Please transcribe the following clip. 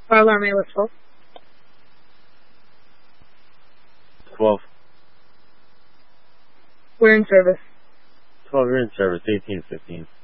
Fire alarm A was 12. 12. We're in service. 12, you're in service. 18, 15.